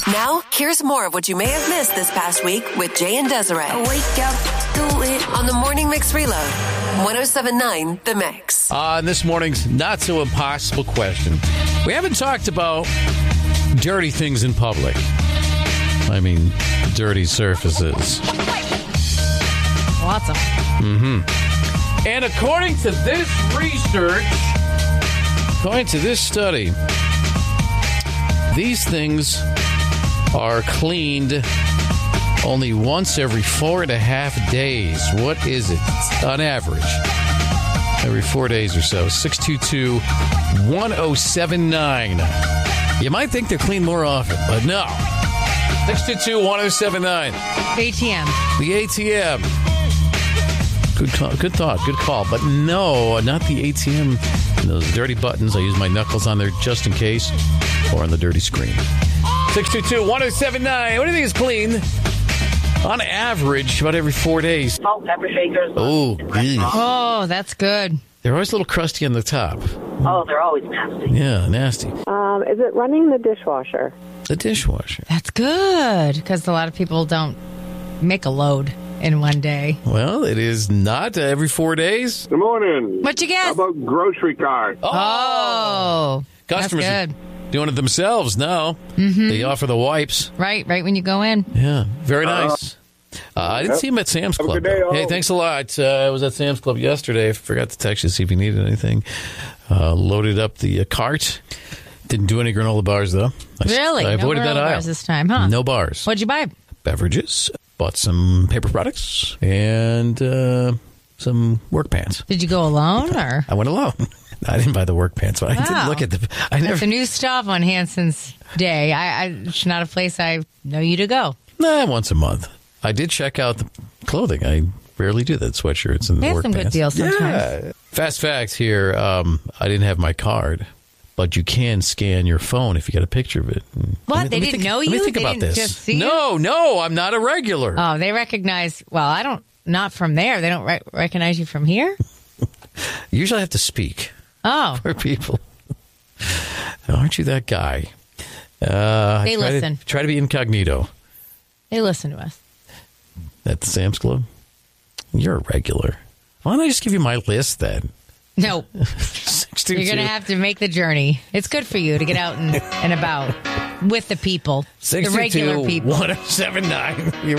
Now, here's more of what you may have missed this past week with Jay and Desiree. I wake up, do it. On the Morning Mix Reload, 107.9 The Mix. On this morning's not-so-impossible question, we haven't talked about dirty things in public. I mean, dirty surfaces. Lots of them. And according to this research, according to this study, these things are cleaned only once every 4.5 days. What is it? On average, every 4 days or so. 622-1079. You might think they're cleaned more often, but no. 622-1079. ATM. The ATM. Good thought. Good call. But no, not the ATM. Those dirty buttons. I use my knuckles on there just in case. Or on the dirty screen. 622-1079. What do you think is clean? On average, about every 4 days. Salt, pepper shakers. Oh, geez. Oh, that's good. They're always a little crusty on the top. Oh, they're always nasty. Yeah, nasty. Is it running the dishwasher? The dishwasher. That's good, because a lot of people don't make a load in one day. Well, it is not every 4 days. Good morning. What you get? How about grocery cart? Oh, customers that's are good. doing it themselves now. They offer the wipes. Right when you go in. Yeah, very nice. I didn't see him at Sam's Have a Club. good day, all. Hey, thanks a lot. I was at Sam's Club yesterday. I forgot to text you to see if you needed anything. Loaded up the cart. Didn't do any granola bars, though. Really? I avoided no that aisle. bars this time, huh? No bars. What'd you buy? Beverages. Bought some paper products and some work pants. Did you go alone, or? I went alone. I didn't buy the work pants, but I didn't look at the. That's a new stop on Hanson's Day. It's not a place I know you to go. Nah, once a month. I did check out the clothing. I rarely do that. Sweatshirts and They have work some pants. good deals sometimes. Yeah. Fast fact here. I didn't have my card, but you can scan your phone if you got a picture of it. What? They didn't know you? Let me think They about didn't this. just see you? No, I'm not a regular. Oh, they recognize. Well, not from there. They don't recognize you from here. Usually I have to speak Oh, for people. Aren't you that guy? They listen. Try to be incognito. they listen to us. At the Sam's Club? You're a regular. Why don't I just give you my list then? No, 622. you're going to have to make the journey. It's good for you to get out and about with the people, the regular people. 622-1079.